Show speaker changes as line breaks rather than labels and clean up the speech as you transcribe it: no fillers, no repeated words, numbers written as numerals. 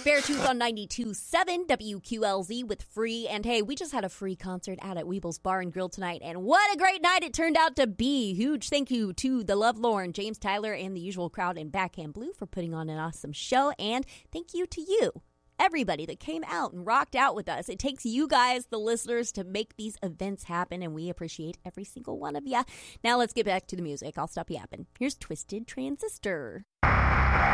Beartooth on 92.7 WQLZ with Free. And hey, we just had a free concert out at Weeble's Bar and Grill tonight. And what a great night it turned out to be. Huge thank you to the Lovelorn, James Tyler, and the usual crowd in Backhand Blue for putting on an awesome show. And thank you to you, everybody that came out and rocked out with us. It takes you guys, the listeners, to make these events happen, and we appreciate every single one of you. Now let's get back to the music. I'll stop yapping. Here's Twisted Transistor.